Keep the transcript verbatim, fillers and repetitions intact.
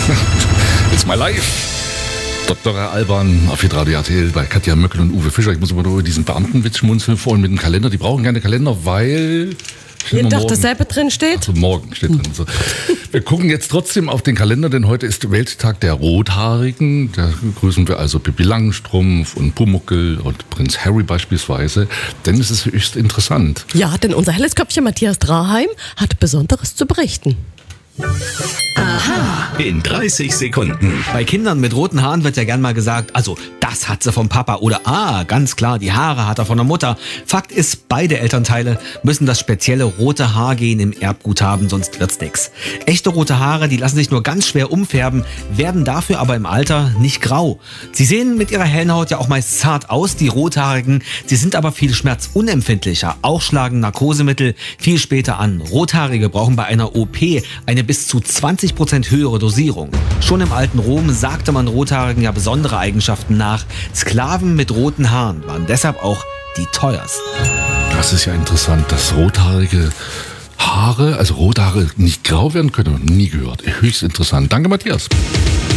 It's my life. Doktor Alban auf Hitradio R T L bei Katja Möckel und Uwe Fischer. Ich muss aber nur über diesen Beamtenwitz schmunzeln, vorhin mit dem Kalender. Die brauchen keine Kalender, weil... Jeden Tag dasselbe drin steht? Also morgen steht drin. So. Wir gucken jetzt trotzdem auf den Kalender, denn heute ist Welttag der Rothaarigen. Da grüßen wir also Pippi Langstrumpf und Pumuckl und Prinz Harry beispielsweise. Denn es ist höchst interessant. Ja, denn unser helles Köpfchen Matthias Draheim hat Besonderes zu berichten. Aha. In dreißig Sekunden. Bei Kindern mit roten Haaren wird ja gern mal gesagt, also das hat sie vom Papa oder ah, ganz klar, die Haare hat er von der Mutter. Fakt ist, beide Elternteile müssen das spezielle rote Haargen im Erbgut haben, sonst wird's nix. Echte rote Haare, die lassen sich nur ganz schwer umfärben, werden dafür aber im Alter nicht grau. Sie sehen mit ihrer hellen Haut ja auch meist zart aus, die Rothaarigen. Sie sind aber viel schmerzunempfindlicher. Auch schlagen Narkosemittel viel später an. Rothaarige brauchen bei einer O P eine bis zu zwanzig Prozent höhere Dosierung. Schon im alten Rom sagte man Rothaarigen ja besondere Eigenschaften nach. Sklaven mit roten Haaren waren deshalb auch die teuersten. Das ist ja interessant, dass rothaarige Haare, also rote Haare nicht grau werden können. Nie gehört. Höchst interessant. Danke, Matthias.